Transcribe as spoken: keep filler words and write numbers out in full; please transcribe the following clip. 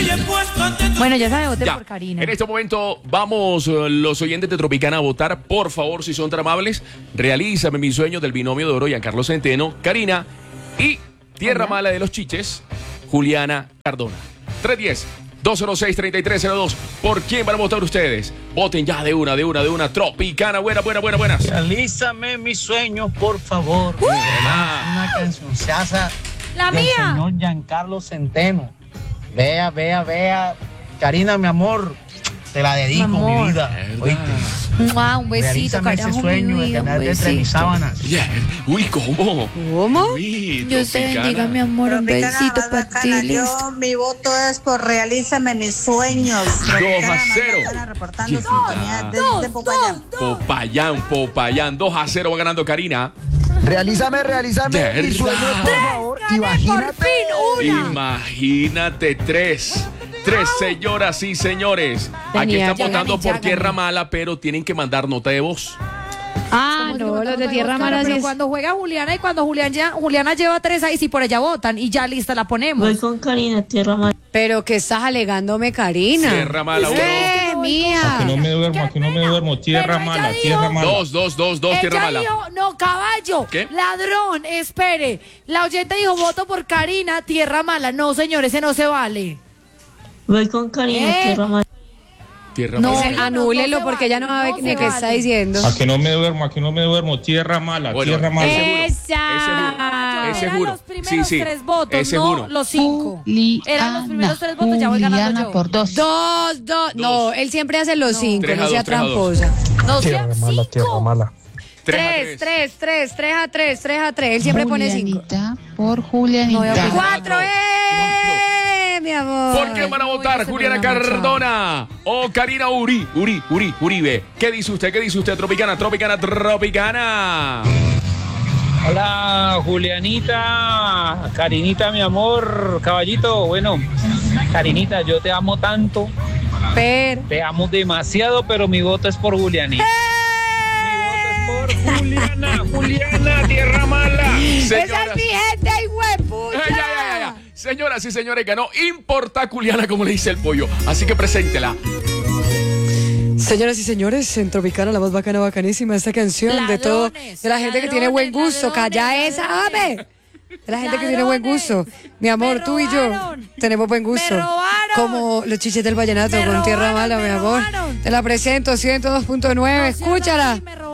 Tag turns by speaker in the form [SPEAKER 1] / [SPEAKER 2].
[SPEAKER 1] Bueno, ya sabe, vote
[SPEAKER 2] Ya.
[SPEAKER 1] por Karina.
[SPEAKER 2] En este momento vamos eh, los oyentes de Tropicana a votar. Por favor, si son tan amables, realízame mi sueño del binomio de oro, Giancarlo Centeno, Karina y Tierra Mala de los Chiches, Juliana Cardona. tres uno cero, dos cero seis, tres tres cero dos. ¿Por quién van a votar ustedes? Voten ya de una, de una, de una. Tropicana, buena, buena, buena, buenas.
[SPEAKER 3] Realízame mis sueños, por favor.
[SPEAKER 1] Uh,
[SPEAKER 3] Una cancionciaza
[SPEAKER 1] La
[SPEAKER 3] del
[SPEAKER 1] mía.
[SPEAKER 3] señor Giancarlo Centeno. Vea, vea, vea. Karina, mi amor, te la dedico,
[SPEAKER 1] Mi amor.
[SPEAKER 3] mi vida. ¿Oíste?
[SPEAKER 1] Mua, un besito,
[SPEAKER 3] Realízame ese
[SPEAKER 1] carajo,
[SPEAKER 3] sueño
[SPEAKER 1] mi
[SPEAKER 3] de
[SPEAKER 1] vida, un
[SPEAKER 3] tenerte entre mis
[SPEAKER 1] besito.
[SPEAKER 3] sábanas.
[SPEAKER 2] Yeah. Uy, ¿cómo?
[SPEAKER 1] ¿Cómo?
[SPEAKER 2] Uy,
[SPEAKER 1] Yo sé,
[SPEAKER 2] Tropicana.
[SPEAKER 1] bendiga, mi amor, un
[SPEAKER 4] Tropicana
[SPEAKER 1] besito
[SPEAKER 4] más
[SPEAKER 1] para
[SPEAKER 4] bacana.
[SPEAKER 1] ti, listo.
[SPEAKER 4] Yo, mi voto es por realízame mis sueños. Tropicana más
[SPEAKER 2] cero.
[SPEAKER 4] bacana, reportando
[SPEAKER 2] Dos,
[SPEAKER 4] sintonía desde Popayán.
[SPEAKER 2] Popayán, Popayán. dos a cero va ganando Karina.
[SPEAKER 5] Realízame, realízame
[SPEAKER 2] ¿Verdad?
[SPEAKER 5] mis sueños, por favor.
[SPEAKER 1] Gané por
[SPEAKER 5] Imagínate.
[SPEAKER 1] fin una.
[SPEAKER 2] Imagínate, tres. Tres, señoras y señores. Aquí
[SPEAKER 1] Tenía,
[SPEAKER 2] están
[SPEAKER 1] ya
[SPEAKER 2] votando
[SPEAKER 1] gané, ya
[SPEAKER 2] por Tierra
[SPEAKER 1] gané.
[SPEAKER 2] Mala, pero tienen que mandar nota de voz.
[SPEAKER 1] Ah, no, los de Tierra Mala sí
[SPEAKER 6] Pero
[SPEAKER 1] es...
[SPEAKER 6] cuando juega Juliana y cuando Julián ya, Juliana lleva tres ahí, sí por ella votan y ya lista la ponemos.
[SPEAKER 7] Voy con Karina, Tierra Mala.
[SPEAKER 8] Pero que estás alegándome, Karina.
[SPEAKER 2] Tierra Mala, uno.
[SPEAKER 8] ¿Qué, mía?
[SPEAKER 9] Que no me duermo, aquí no me duermo. Tierra
[SPEAKER 6] Pero ella
[SPEAKER 9] mala,
[SPEAKER 6] dijo-
[SPEAKER 9] tierra mala.
[SPEAKER 2] Dos, dos, dos, dos, Tierra
[SPEAKER 6] Ella
[SPEAKER 2] Mala.
[SPEAKER 6] dijo, no, caballo,
[SPEAKER 2] ¿Qué?
[SPEAKER 6] ladrón, espere. La oyente dijo, voto por Karina, Tierra Mala. No, señor, ese no se vale.
[SPEAKER 7] Voy con Karina,
[SPEAKER 6] ¿Eh?
[SPEAKER 7] Tierra Mala.
[SPEAKER 2] Tierra
[SPEAKER 6] No,
[SPEAKER 2] Mala.
[SPEAKER 8] Ese, anúlelo
[SPEAKER 6] se
[SPEAKER 8] porque ella no sabe
[SPEAKER 6] vale, no
[SPEAKER 8] ni
[SPEAKER 6] se
[SPEAKER 8] qué
[SPEAKER 6] vale.
[SPEAKER 8] está diciendo.
[SPEAKER 9] Aquí no me duermo, aquí no me duermo. Tierra mala,
[SPEAKER 2] Bueno,
[SPEAKER 9] tierra mala.
[SPEAKER 2] ese
[SPEAKER 8] ¡Esa!
[SPEAKER 2] Ese
[SPEAKER 6] Eran
[SPEAKER 2] juro.
[SPEAKER 6] los primeros
[SPEAKER 2] Sí, sí.
[SPEAKER 6] tres votos,
[SPEAKER 2] Ese
[SPEAKER 6] no
[SPEAKER 2] juro.
[SPEAKER 6] los cinco. Eran los primeros tres votos, ya voy ganando yo.
[SPEAKER 1] por dos.
[SPEAKER 8] Dos, dos. No, él siempre hace los cinco,
[SPEAKER 2] Tres a
[SPEAKER 8] no sea
[SPEAKER 2] dos, tres a dos.
[SPEAKER 8] tramposa.
[SPEAKER 6] No sean cinco.
[SPEAKER 9] mala.
[SPEAKER 2] Tres a
[SPEAKER 8] Tres, tres, tres, tres a tres, tres a tres. Él siempre pone cinco.
[SPEAKER 1] por Julianita.
[SPEAKER 8] Cuatro, ¡eh! Mi amor.
[SPEAKER 2] ¿Por qué van a votar Juliana Cardona o Karina Uri, Uri, Uri, Uribe? ¿Qué dice usted? ¿Qué dice usted? Tropicana, Tropicana, Tropicana.
[SPEAKER 3] Hola, Julianita. Karinita, mi amor. Caballito, bueno. Karinita, yo te amo tanto.
[SPEAKER 8] Per.
[SPEAKER 3] Te amo demasiado, pero mi voto es por Julianita. Mi voto es por Juliana. Juliana, Tierra Mala.
[SPEAKER 8] Esa es
[SPEAKER 2] Señoras,
[SPEAKER 8] mi gente, huepucha.
[SPEAKER 2] Eh, ya, ya, ya, ya. Señoras y señores, ganó Importa Juliana, como le dice el pollo. Así que preséntela.
[SPEAKER 8] Señoras y señores, en Tropicana, la más bacana, bacanísima, esta canción de todo,
[SPEAKER 6] Ladrones,
[SPEAKER 8] de la gente que tiene buen
[SPEAKER 6] ladrones,
[SPEAKER 8] gusto, calla
[SPEAKER 6] ladrones,
[SPEAKER 8] esa,
[SPEAKER 6] ladrones.
[SPEAKER 8] ame. De la gente que tiene buen gusto.
[SPEAKER 6] Ladrones.
[SPEAKER 8] Mi amor,
[SPEAKER 6] Me
[SPEAKER 8] tú y yo
[SPEAKER 6] robaron.
[SPEAKER 8] tenemos buen gusto.
[SPEAKER 6] Me robaron.
[SPEAKER 8] Como los chiches del vallenato
[SPEAKER 6] Me
[SPEAKER 8] con Tierra
[SPEAKER 6] robaron,
[SPEAKER 8] Mala,
[SPEAKER 6] me
[SPEAKER 8] mi amor.
[SPEAKER 6] robaron.
[SPEAKER 8] Te la presento, ciento dos punto nueve,
[SPEAKER 6] No sean
[SPEAKER 8] escúchala.
[SPEAKER 6] así, me robaron.